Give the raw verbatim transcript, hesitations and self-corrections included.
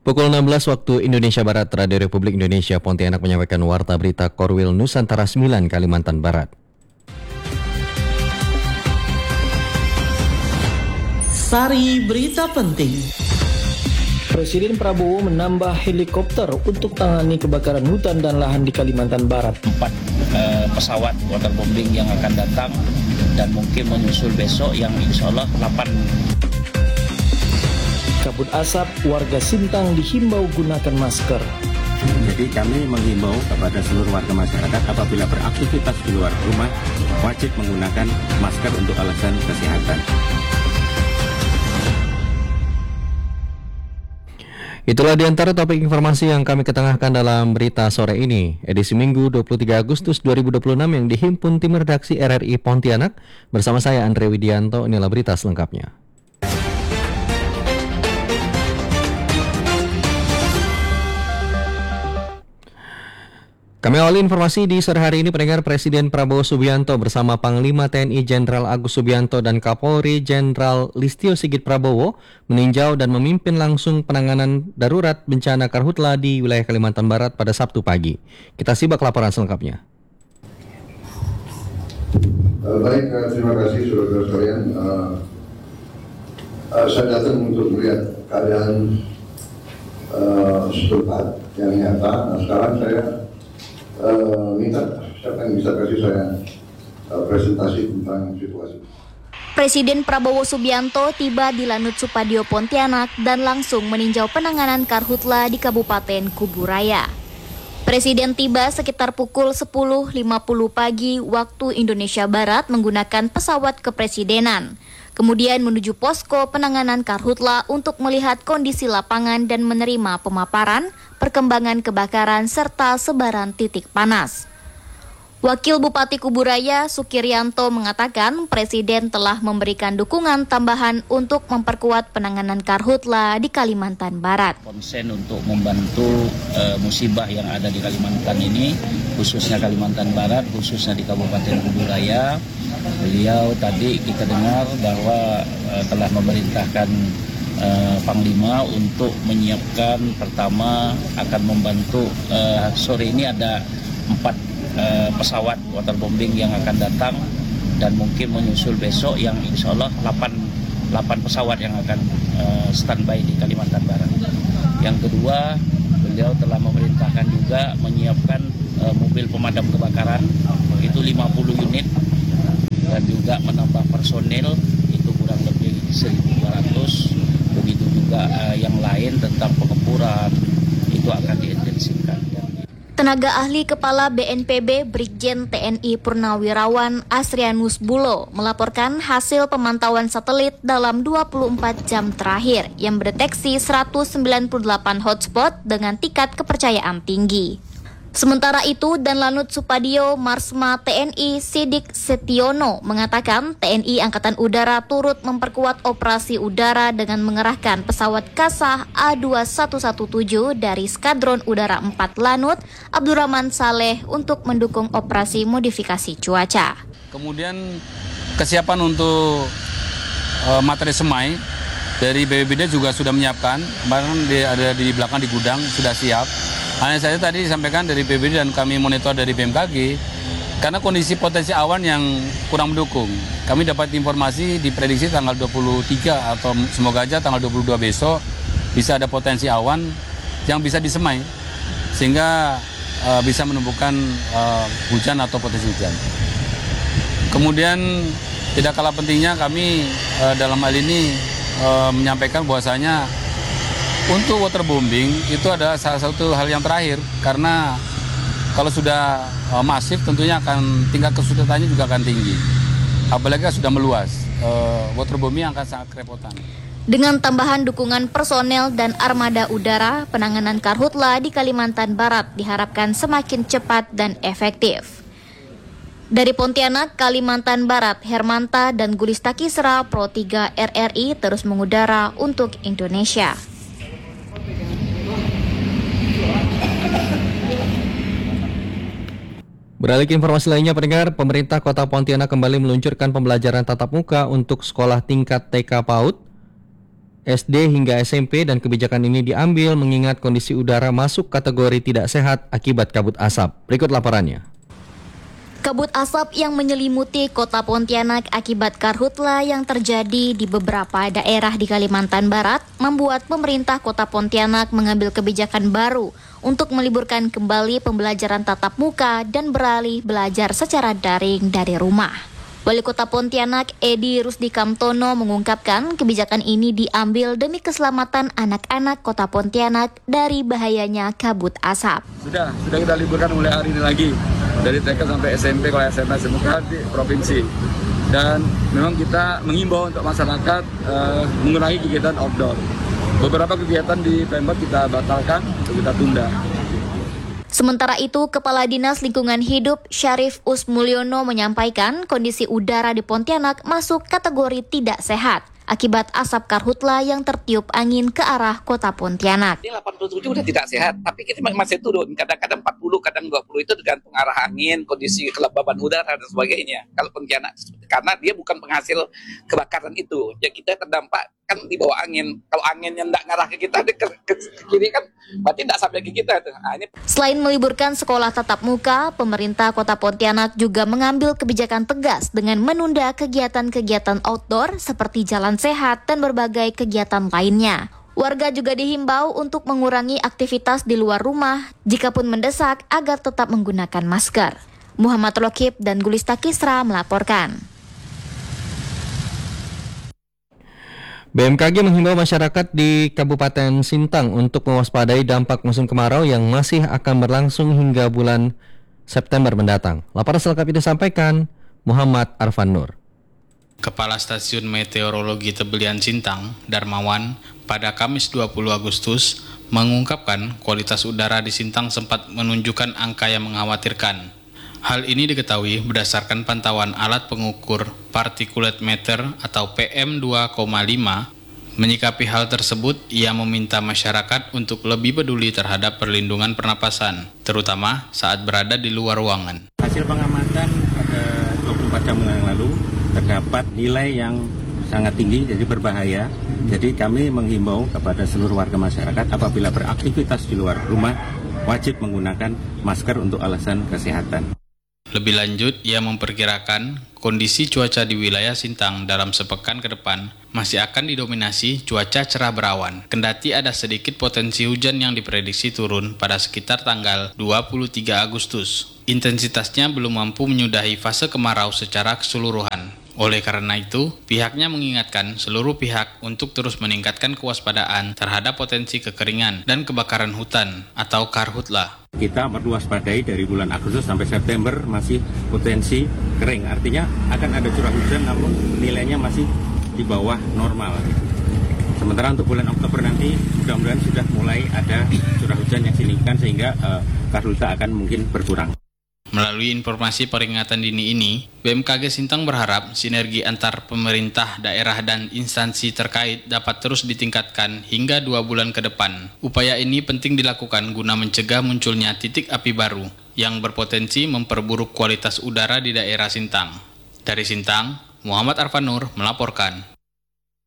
Pukul enam belas waktu Indonesia Barat, Radio Republik Indonesia Pontianak menyampaikan warta berita Korwil Nusantara sembilan Kalimantan Barat. Sari berita penting. Presiden Prabowo menambah helikopter untuk tangani kebakaran hutan dan lahan di Kalimantan Barat. Empat uh, pesawat waterbombing yang akan datang dan mungkin menyusul besok yang insya Allah delapan. Kabut asap, warga Sintang dihimbau gunakan masker. Jadi kami menghimbau kepada seluruh warga masyarakat apabila beraktivitas di luar rumah wajib menggunakan masker untuk alasan kesehatan. Itulah di antara topik informasi yang kami ketengahkan dalam berita sore ini, edisi Minggu dua puluh tiga Agustus dua ribu dua puluh enam yang dihimpun tim redaksi R R I Pontianak. Bersama saya Andre Widianto, inilah berita selengkapnya. Kami awali informasi di sore hari ini. Pendengar, Presiden Prabowo Subianto bersama Panglima T N I Jenderal Agus Subianto dan Kapolri Jenderal Listio Sigit Prabowo meninjau dan memimpin langsung penanganan darurat bencana karhutla di wilayah Kalimantan Barat pada Sabtu pagi. Kita simak laporan selengkapnya. Uh, baik, uh, terima kasih saudara-saudara sekalian. Uh, uh, saya datang untuk melihat keadaan uh, setempat yang nyata. Nah, sekarang saya Uh, minta siapa yang bisa kasih saya uh, presentasi tentang situasi. Presiden Prabowo Subianto tiba di Lanut Supadio Pontianak dan langsung meninjau penanganan karhutla di Kabupaten Kuburaya. Presiden tiba sekitar pukul sepuluh lima puluh pagi waktu Indonesia Barat menggunakan pesawat kepresidenan. Kemudian menuju posko penanganan karhutla untuk melihat kondisi lapangan dan menerima pemaparan, perkembangan kebakaran, serta sebaran titik panas. Wakil Bupati Kuburaya, Sukiryanto, mengatakan Presiden telah memberikan dukungan tambahan untuk memperkuat penanganan karhutla di Kalimantan Barat. Konsen untuk membantu uh, musibah yang ada di Kalimantan ini, khususnya Kalimantan Barat, khususnya di Kabupaten Kuburaya. Beliau tadi kita dengar bahwa uh, telah memerintahkan uh, Panglima untuk menyiapkan, pertama akan membantu, uh, sore ini ada empat uh, pesawat waterbombing yang akan datang dan mungkin menyusul besok yang insya Allah delapan pesawat yang akan uh, standby di Kalimantan Barat. Yang kedua, beliau telah memerintahkan juga menyiapkan uh, mobil pemadam kebakaran, itu lima puluh unit, dan juga menambah personil itu kurang lebih seribu dua ratus. Begitu juga uh, yang lain tentang pengemburan itu akan diintensifkan. Tenaga ahli Kepala B N P B Brigjen T N I Purnawirawan Asrianus Bulo melaporkan hasil pemantauan satelit dalam dua puluh empat jam terakhir yang mendeteksi seratus sembilan puluh delapan hotspot dengan tingkat kepercayaan tinggi. Sementara itu, Danlanut Supadio Marsma T N I Sidik Setiono mengatakan T N I Angkatan Udara turut memperkuat operasi udara dengan mengerahkan pesawat Kasah A dua satu satu tujuh dari Skadron Udara empat Lanut Abdurrahman Saleh untuk mendukung operasi modifikasi cuaca. Kemudian kesiapan untuk uh, materi semai dari B P B D juga sudah menyiapkan, kemarin ada di belakang di gudang sudah siap. Hanya saja tadi disampaikan dari B P B D dan kami monitor dari B M K G, karena kondisi potensi awan yang kurang mendukung. Kami dapat informasi diprediksi tanggal dua puluh tiga atau semoga aja tanggal dua puluh dua besok bisa ada potensi awan yang bisa disemai, sehingga uh, bisa menumbuhkan uh, hujan atau potensi hujan. Kemudian tidak kalah pentingnya kami uh, dalam hal ini uh, menyampaikan bahwasanya untuk waterbombing itu adalah salah satu hal yang terakhir, karena kalau sudah uh, masif tentunya akan tingkat kesulitannya juga akan tinggi. Apalagi sudah meluas, uh, waterbombing akan sangat kerepotan. Dengan tambahan dukungan personel dan armada udara, penanganan karhutla di Kalimantan Barat diharapkan semakin cepat dan efektif. Dari Pontianak, Kalimantan Barat, Hermanta dan Gulista Kisra, Pro tiga R R I terus mengudara untuk Indonesia. Beralih ke informasi lainnya, pendengar, pemerintah Kota Pontianak kembali meluncurkan pembelajaran tatap muka untuk sekolah tingkat T K PAUD S D hingga S M P dan kebijakan ini diambil mengingat kondisi udara masuk kategori tidak sehat akibat kabut asap. Berikut laporannya. Kabut asap yang menyelimuti kota Pontianak akibat karhutla yang terjadi di beberapa daerah di Kalimantan Barat membuat pemerintah kota Pontianak mengambil kebijakan baru untuk meliburkan kembali pembelajaran tatap muka dan beralih belajar secara daring dari rumah. Wali Kota Pontianak Edi Rusdi Kamtono mengungkapkan kebijakan ini diambil demi keselamatan anak-anak Kota Pontianak dari bahayanya kabut asap. Sudah, sudah kita liburkan mulai hari ini lagi. Dari T K sampai S M P, kalau S M A S M K di provinsi. Dan memang kita mengimbau untuk masyarakat uh, mengurangi kegiatan outdoor. Beberapa kegiatan di Pemkot kita batalkan atau kita tunda. Sementara itu, Kepala Dinas Lingkungan Hidup Syarif Usmulyono menyampaikan kondisi udara di Pontianak masuk kategori tidak sehat akibat asap karhutla yang tertiup angin ke arah kota Pontianak. Ini delapan puluh tujuh udah tidak sehat, tapi kita masih turun. Kadang-kadang empat puluh, kadang dua puluh, itu tergantung arah angin, kondisi kelembaban udara dan sebagainya. Kalau Pontianak, karena dia bukan penghasil kebakaran itu, ya kita terdampak kan di bawah angin. Kalau anginnya tidak ngarah ke kita, ke, ke, ke kiri kan, berarti tidak sampai ke kita. Nah, ini. Selain meliburkan sekolah tatap muka, pemerintah kota Pontianak juga mengambil kebijakan tegas dengan menunda kegiatan-kegiatan outdoor seperti jalan sehat dan berbagai kegiatan lainnya. Warga juga dihimbau untuk mengurangi aktivitas di luar rumah jikapun mendesak agar tetap menggunakan masker. Muhammad Lokib dan Gulista Kisra melaporkan. B M K G menghimbau masyarakat di Kabupaten Sintang untuk mewaspadai dampak musim kemarau yang masih akan berlangsung hingga bulan September mendatang. Laporan selengkapnya disampaikan Muhammad Arfan Nur. Kepala Stasiun Meteorologi Tebelian Sintang, Darmawan, pada Kamis dua puluh Agustus mengungkapkan kualitas udara di Sintang sempat menunjukkan angka yang mengkhawatirkan. Hal ini diketahui berdasarkan pantauan alat pengukur particulate meter atau P M dua koma lima. Menyikapi hal tersebut, ia meminta masyarakat untuk lebih peduli terhadap perlindungan pernapasan, terutama saat berada di luar ruangan. Hasil pengamatan pada dua puluh empat jam yang lalu terdapat nilai yang sangat tinggi, jadi berbahaya. Jadi kami menghimbau kepada seluruh warga masyarakat apabila beraktivitas di luar rumah wajib menggunakan masker untuk alasan kesehatan. Lebih lanjut, ia memperkirakan kondisi cuaca di wilayah Sintang dalam sepekan ke depan masih akan didominasi cuaca cerah berawan, kendati ada sedikit potensi hujan yang diprediksi turun pada sekitar tanggal dua puluh tiga Agustus. Intensitasnya belum mampu menyudahi fase kemarau secara keseluruhan. Oleh karena itu, pihaknya mengingatkan seluruh pihak untuk terus meningkatkan kewaspadaan terhadap potensi kekeringan dan kebakaran hutan atau karhutla. Kita perlu waspadai dari bulan Agustus sampai September masih potensi kering. Artinya akan ada curah hujan namun nilainya masih di bawah normal. Sementara untuk bulan Oktober nanti mudah-mudahan sudah mulai ada curah hujan yang signifikan sehingga uh, karhutla akan mungkin berkurang. Melalui informasi peringatan dini ini, B M K G Sintang berharap sinergi antar pemerintah daerah dan instansi terkait dapat terus ditingkatkan hingga dua bulan ke depan. Upaya ini penting dilakukan guna mencegah munculnya titik api baru yang berpotensi memperburuk kualitas udara di daerah Sintang. Dari Sintang, Muhammad Arfan Nur melaporkan.